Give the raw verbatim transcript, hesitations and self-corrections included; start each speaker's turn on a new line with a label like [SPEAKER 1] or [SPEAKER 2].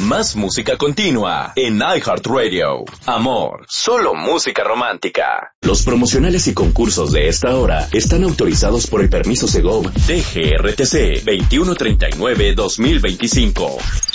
[SPEAKER 1] Más música continua en iHeartRadio. Amor, solo música romántica. Los promocionales y concursos de esta hora están autorizados por el permiso Segov D G R T C veintiuno treinta y nueve guion dos mil veinticinco.